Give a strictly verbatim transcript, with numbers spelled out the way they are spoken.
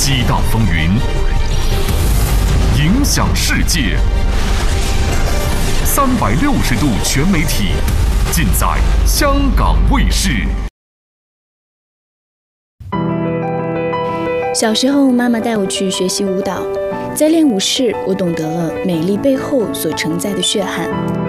激荡风云，影响世界。三百六十度全媒体，尽在香港卫视。 小时候，妈妈带我去学习舞蹈，在练舞室，我懂得了美丽背后所承载的血汗。